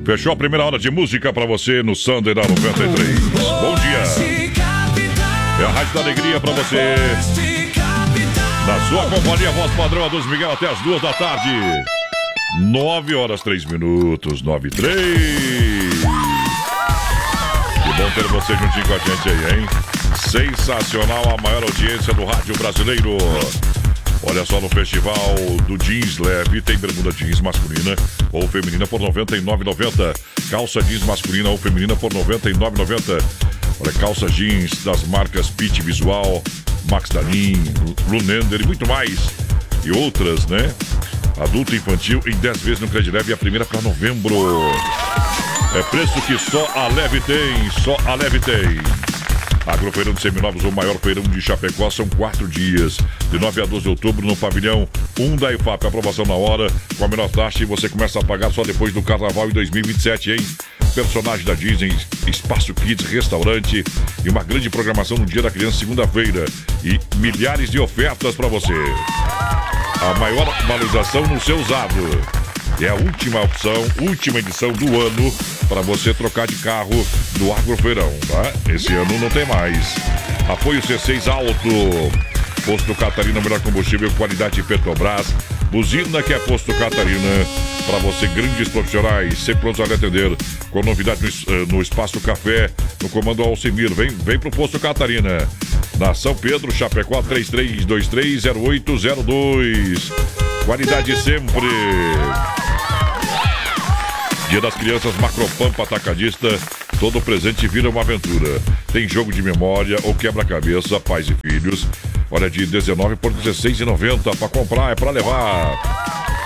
Fechou a primeira hora de música pra você no Sunday da 93. Bom dia. É a Rádio da Alegria pra você. Na sua companhia, voz padrão, a 12 Miguel, até as 2 da tarde. 9 horas 3 minutos, 9 e 3. Que bom ter você juntinho com a gente aí, hein? Sensacional, a maior audiência do rádio brasileiro. Olha só, no festival do jeans leve, tem bermuda jeans masculina ou feminina por R$ 99,90. Calça jeans masculina ou feminina por R$ 99,90. Olha, calça jeans das marcas Pit Visual, Max Danin, Lunender e muito mais. E outras, né? Adulto e infantil em 10 vezes no crédito leve, e a primeira para novembro. É preço que só a Leve tem, só a Leve tem. Agrofeirão de Seminovos, o maior feirão de Chapecó, são 4 dias. De 9 a 12 de outubro, no pavilhão 1 da IFAP. Aprovação na hora, com a menor taxa, e você começa a pagar só depois do Carnaval em 2027, hein? Personagem da Disney, Espaço Kids, restaurante e uma grande programação no Dia da Criança, segunda-feira. E milhares de ofertas para você. A maior valorização no seu usado. É a última opção, última edição do ano para você trocar de carro do Agrofeirão, tá? Esse ano não tem mais. Apoio C6 Alto. Posto Catarina, melhor combustível, qualidade Petrobras. Buzina que é Posto Catarina. Para você, grandes profissionais, sempre prontos a lhe atender. Com novidade no Espaço Café, no comando Alcemir. Vem pro Posto Catarina. Na São Pedro, Chapecó, 33230802. Qualidade sempre. Dia das Crianças, Macropampa Atacadista. Todo presente vira uma aventura. Tem jogo de memória ou quebra-cabeça, pais e filhos. Olha, de 19 por R$16,90. Para comprar, é para levar.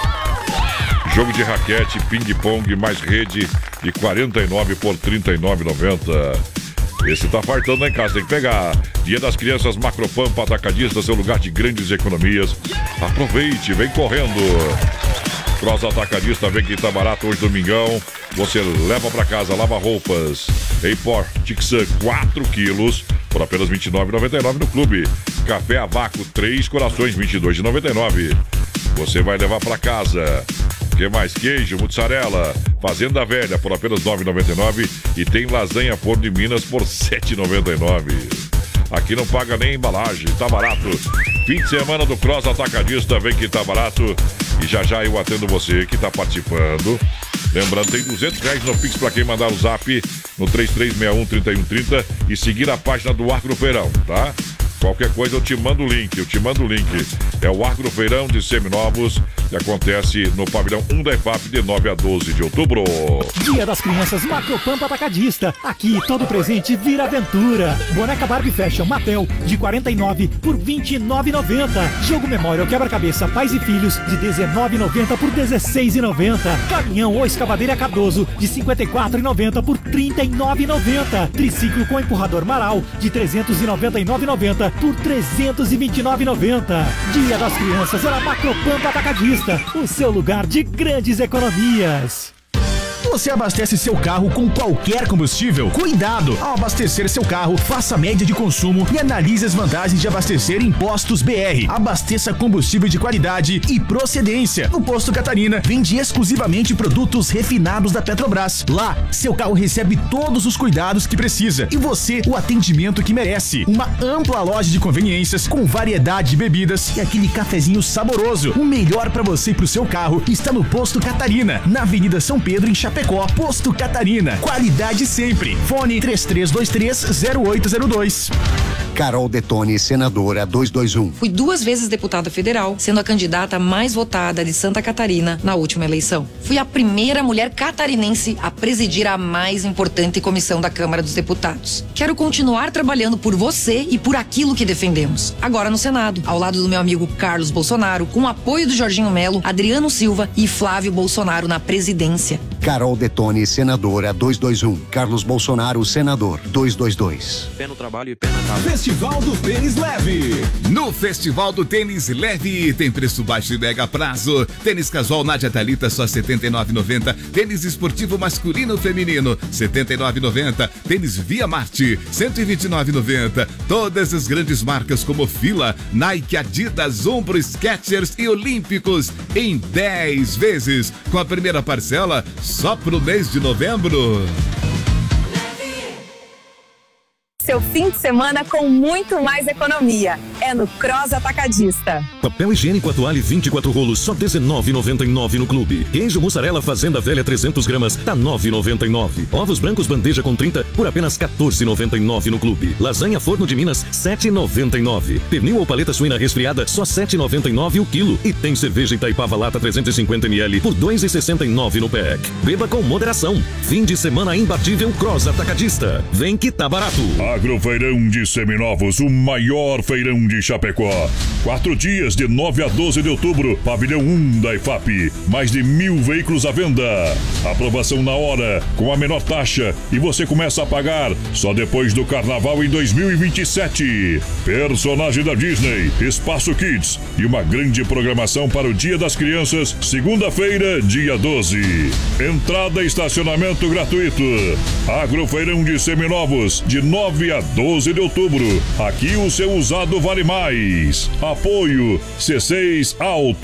Jogo de raquete, ping-pong, mais rede, de 49 por R$39,90. Esse tá fartando lá em casa, tem que pegar. Dia das Crianças, Macropampa Atacadista, seu lugar de grandes economias. Aproveite, vem correndo. Cross Atacadista, vem que tá barato hoje, domingão. Você leva pra casa, lava roupas. Em Port Tixan, 4 quilos, por apenas R$ 29,99 no clube. Café a vácuo, 3 corações, R$ 22,99. Você vai levar pra casa. O que mais? Queijo, mussarela, Fazenda Velha, por apenas R$ 9,99. E tem lasanha Forno de Minas por R$ 7,99. Aqui não paga nem embalagem, tá barato. Fim de semana do Cross Atacadista, vem que tá barato. E já já eu atendo você que tá participando. Lembrando, tem R$200 no Pix pra quem mandar o zap no 3361-3130 e seguir a página do Agrofeirão, tá? Qualquer coisa eu te mando o link, É o Agrofeirão de Seminovos, que acontece no pavilhão 1 da IFAP de 9 a 12 de outubro. Dia das Crianças, Macropampa Atacadista. Aqui todo presente vira aventura. Boneca Barbie Fashion Mattel de 49 por R$ 29,90. Jogo Memória quebra-cabeça Pais e Filhos de R$ 19,90 por R$ 16,90. Caminhão ou escavadeira Cardoso de R$ 54,90 por R$ 39,90. Triciclo com empurrador Maral de R$ 399,90 por R$ 329,90. Dia das Crianças era Macropampa Atacadista, o seu lugar de grandes economias. Você abastece seu carro com qualquer combustível? Cuidado! Ao abastecer seu carro, faça a média de consumo e analise as vantagens de abastecer em Postos BR. Abasteça combustível de qualidade e procedência. No Posto Catarina, vende exclusivamente produtos refinados da Petrobras. Lá, seu carro recebe todos os cuidados que precisa e você o atendimento que merece. Uma ampla loja de conveniências com variedade de bebidas e aquele cafezinho saboroso. O melhor para você e pro seu carro está no Posto Catarina, na Avenida São Pedro, em Chapecó. Posto Catarina, qualidade sempre. Fone 3323-0802. Carol Detone, senadora 221. Fui 2 vezes deputada federal, sendo a candidata mais votada de Santa Catarina na última eleição. Fui a primeira mulher catarinense a presidir a mais importante comissão da Câmara dos Deputados. Quero continuar trabalhando por você e por aquilo que defendemos. Agora no Senado, ao lado do meu amigo Carlos Bolsonaro, com o apoio do Jorginho Melo, Adriano Silva e Flávio Bolsonaro na presidência. Carol Detone, senadora 221. Carlos Bolsonaro, senador 222. Pé no trabalho e pé na casa. Festival do Tênis Leve. No Festival do Tênis Leve tem preço baixo e mega prazo. Tênis casual Nádia Thalita só R$ 79,90. Tênis esportivo masculino feminino R$ 79,90. Tênis Via Marte R$ 129,90. Todas as grandes marcas como Fila, Nike, Adidas, Umbro, Skechers e Olímpicos em 10 vezes. Com a primeira parcela só pro mês de novembro. Seu fim de semana com muito mais economia. É no Cross Atacadista. Papel higiênico Atuale 24 rolos, só R$19,99 no clube. Queijo mussarela Fazenda Velha 300 gramas, tá R$9,99. Ovos brancos bandeja com 30 por apenas R$14,99 no clube. Lasanha Forno de Minas, R$7,99. Pernil ou paleta suína resfriada, só R$7,99 o quilo. E tem cerveja Itaipava Lata 350 ml por R$2,69 no pack. Beba com moderação. Fim de semana imbatível Cross Atacadista. Vem que tá barato. Agrofeirão de Seminovos, o maior feirão de Chapecó. 4 dias de 9 a 12 de outubro, pavilhão 1 da IFAP. Mais de 1.000 veículos à venda. Aprovação na hora, com a menor taxa, e você começa a pagar só depois do carnaval em 2027. Personagem da Disney, Espaço Kids e uma grande programação para o Dia das Crianças, segunda-feira, dia 12. Entrada e estacionamento gratuito. Agrofeirão de Seminovos, de 9 a 12 de outubro. Aqui o seu usado vale mais. Apoio C6 Auto.